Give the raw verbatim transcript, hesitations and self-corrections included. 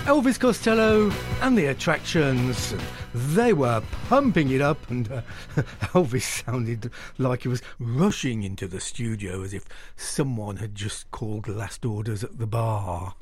Elvis Costello and the Attractions. They were pumping it up, and uh, Elvis sounded like he was rushing into the studio as if someone had just called last orders at the bar.